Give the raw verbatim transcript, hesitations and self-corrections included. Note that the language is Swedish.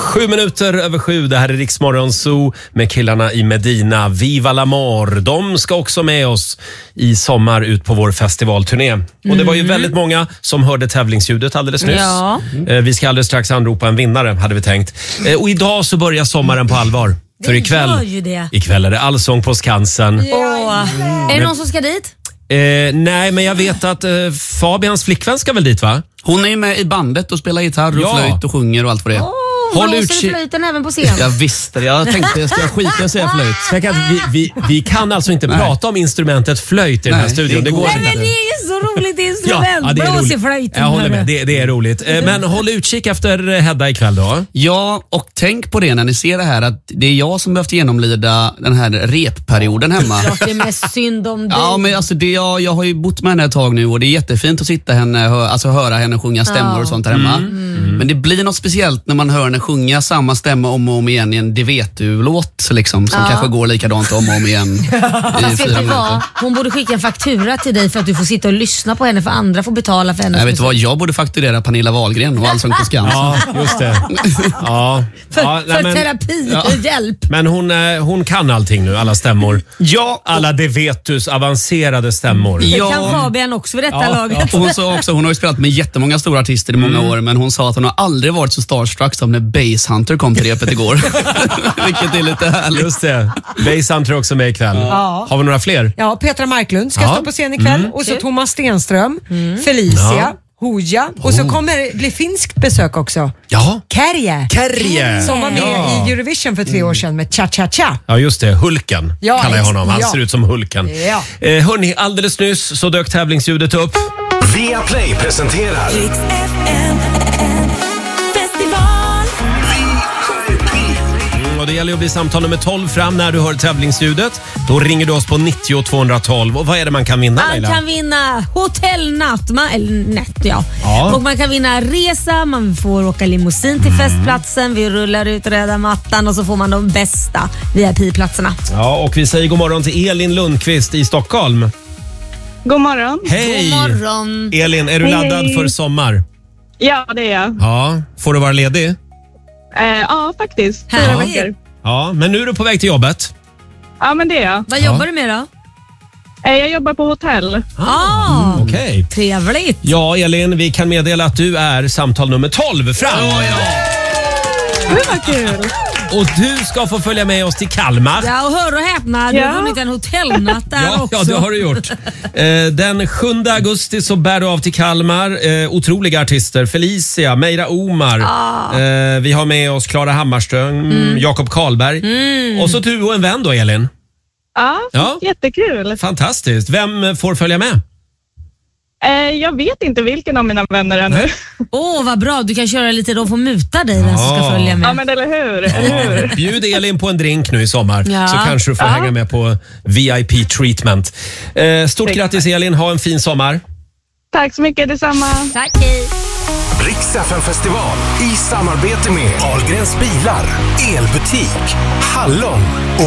Sju minuter över sju, det här är Rix Morgon Zoo med killarna i Medina. Viva l'amor, de ska också med oss i sommar ut på vår festivalturné. Mm. Och det var ju väldigt många som hörde tävlingsljudet alldeles nyss. Ja. Mm. Vi ska alldeles strax anropa en vinnare, hade vi tänkt. Och idag så börjar sommaren på allvar. För ikväll, ikväll är det Allsång på Skansen. Ja. Mm. Är det någon som ska dit? Eh, nej, men jag vet att eh, Fabians flickvän ska väl dit, va? Hon är med i bandet och spelar gitarr och ja. flöjt och sjunger och allt vad det är. Oh. Håll ut flöjten även på scen. Jag visste det. Jag tänkte jag ska skita och säga flöjt. Jag kan, vi, vi, vi kan alltså inte Nej. prata om instrumentet flöjt i Nej, den här studion. Det går, det går Nej, men det är ju så roligt instrument. Ja, ja, det är roligt. Flöjten, jag håller med. Det, det är roligt. Men håll utkik efter Hedda ikväll då. Ja, och tänk på det när ni ser det här att det är jag som behövt genomlida den här repperioden hemma. Klart det är mest synd om dig. Ja, men alltså det, jag, jag har ju bott med henne ett tag nu och det är jättefint att sitta henne, hö, alltså höra henne sjunga stämmor ja. och sånt här hemma. Mm. Mm. Men det blir något speciellt när man hör henne sjunga samma stämma om och om igen i en Det vet du-låt liksom, som ja. kanske går likadant om och om igen i fyra minuter. Hon borde skicka en faktura till dig för att du får sitta och lyssna på henne, för andra får betala för henne. Jag vet vad, jag borde fakturera Pernilla Wahlgren och Allsång på Skansen. Ja, just det. Ja. För, ja, för men, terapi och ja. hjälp. Men hon, hon kan allting nu, alla stämmor. Ja. Alla Det vet dus avancerade stämmor. Det ja. kan Fabian också vid detta ja. laget. Ja. Hon, sa också, hon har ju spelat med jättemånga stora artister i många mm. år, men hon sa att hon har aldrig varit så starstruck som när Basshunter kom till repet igår. Vilket är lite härligt. Just det. Basshunter också med ikväll. Ja. Har vi några fler? Ja, Petra Marklund ska ja. stå på scen ikväll. Mm. Och så Thomas Stenström, mm. Felicia, ja. Hoja. Och så kommer det bli finskt besök också. Ja. Kärje. Kärje. Som var med ja. i Eurovision för tre år sedan med Cha Cha Cha. Ja, just det. Hulken ja, kallar jag honom. Han ja. ser ut som Hulken. Ja. Eh, hörni, alldeles nyss så dök tävlingsljudet upp. Viaplay presenterar Rix F M Festival. Och det gäller att bli samtal nummer tolv fram när du hör tävlingsljudet. Då ringer du oss på nittio tvåhundratolv. Och vad är det man kan vinna, Man Leila? kan vinna hotellnatt, man, eller nätt, ja. ja. Och man kan vinna resa, man får åka limousin till mm. festplatsen. Vi rullar ut röda mattan och så får man de bästa V I P-platserna. Ja, och vi säger god morgon till Elin Lundqvist i Stockholm. God morgon. Hej! God morgon. Elin, är du hej, laddad hej. för sommar? Ja, det är jag. Ja, får du vara ledig? Eh, ja, faktiskt. Fyra ja. veckor. Ja, men nu är du på väg till jobbet. Ja, men det är jag. Vad ja. jobbar du med då? Eh, jag jobbar på hotell. Ah, mm, okej. Okay. Trevligt. Ja, Elin, vi kan meddela att du är samtal nummer tolv fram. Oh, ja. Det var kul. Och du ska få följa med oss till Kalmar. Ja, och hör och häpna, du ja. har vunnit en hotellnatt där ja, också. Ja, det har du gjort. Eh, den sjunde augusti så bär du av till Kalmar. Eh, otroliga artister. Felicia, Meira Omar. Ah. Eh, vi har med oss Klara Hammarström, mm. Jakob Karlberg. Mm. Och så du och en vän då, Elin. Ja, ja, jättekul. Fantastiskt. Vem får följa med? Eh, jag vet inte vilken av mina vänner ännu. Åh, oh, vad bra. Du kan köra lite, de får muta dig vem som ska följa med. Ja, men eller hur? Eller hur? Bjud Elin på en drink nu i sommar ja. så kanske du får ja. hänga med på V I P-treatment. Eh, stort Tack. grattis Elin, ha en fin sommar. Tack så mycket, detsamma. Tack, hej. Rix F M festival i samarbete med Ahlgrens bilar, elbutik, Hallon och